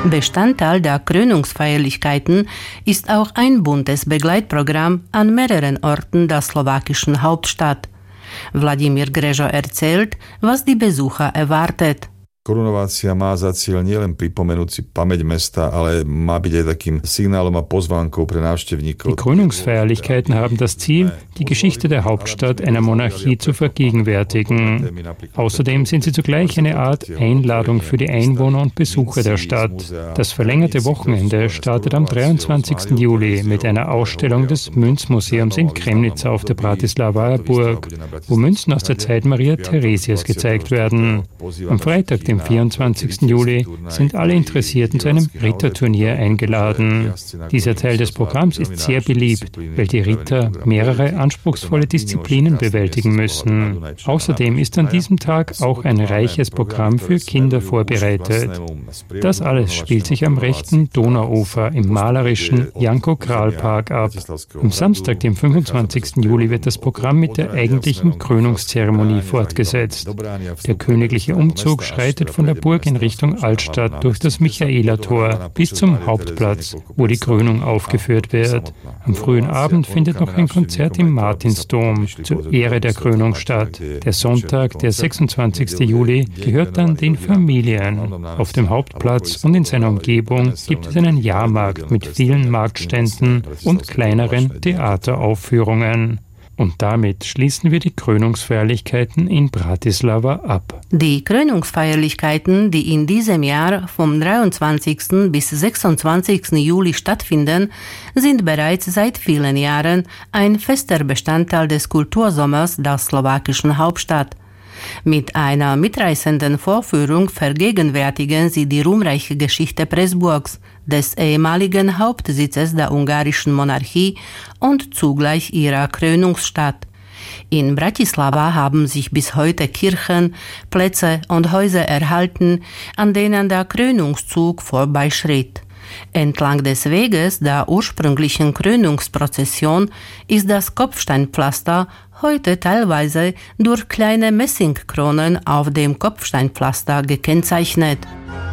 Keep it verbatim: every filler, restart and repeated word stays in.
Bestandteil der Krönungsfeierlichkeiten ist auch ein buntes Begleitprogramm an mehreren Orten der slowakischen Hauptstadt. Vladimír Grežo erzählt, was die Besucher erwartet. Korunovácia má za cieľ nielen pripomenúť si pamäť mesta, ale má byť aj takým signálom a pozvánkou pre návštevníkov. Die Krönungsfeierlichkeiten haben das Ziel, die Geschichte der Hauptstadt einer Monarchie zu vergegenwärtigen. Außerdem sind sie zugleich eine Art Einladung für die Einwohner und Besucher der Stadt. Das verlängerte Wochenende startet am dreiundzwanzigsten Juli mit einer Ausstellung des Münzmuseums in Kremnica auf der Bratislavaer Burg, wo Münzen aus der Zeit Maria Theresias gezeigt werden. Am Freitag, dem vierundzwanzigsten Juli, sind alle Interessierten zu einem Ritterturnier eingeladen. Dieser Teil des Programms ist sehr beliebt, weil die Ritter mehrere anspruchsvolle Disziplinen bewältigen müssen. Außerdem ist an diesem Tag auch ein reiches Programm für Kinder vorbereitet. Das alles spielt sich am rechten Donauufer im malerischen Janko-Král-Park ab. Am Samstag, dem fünfundzwanzigsten Juli, wird das Programm mit der eigentlichen Krönungszeremonie fortgesetzt. Der königliche Umzug schreitet von der Burg in Richtung Altstadt durch das Michaelertor bis zum Hauptplatz, wo die Krönung aufgeführt wird. Am frühen Abend findet noch ein Konzert im Martinsdom zur Ehre der Krönung statt. Der Sonntag, der sechsundzwanzigsten Juli, gehört dann den Familien. Auf dem Hauptplatz und in seiner Umgebung gibt es einen Jahrmarkt mit vielen Marktständen und kleineren Theateraufführungen. Und damit schließen wir die Krönungsfeierlichkeiten in Bratislava ab. Die Krönungsfeierlichkeiten, die in diesem Jahr vom dreiundzwanzigsten bis sechsundzwanzigsten Juli stattfinden, sind bereits seit vielen Jahren ein fester Bestandteil des Kultursommers der slowakischen Hauptstadt. Mit einer mitreißenden Vorführung vergegenwärtigen sie die ruhmreiche Geschichte Pressburgs, des ehemaligen Hauptsitzes der ungarischen Monarchie und zugleich ihrer Krönungsstadt. In Bratislava haben sich bis heute Kirchen, Plätze und Häuser erhalten, an denen der Krönungszug vorbeischritt. Entlang des Weges der ursprünglichen Krönungsprozession ist das Kopfsteinpflaster heute teilweise durch kleine Messingkronen auf dem Kopfsteinpflaster gekennzeichnet.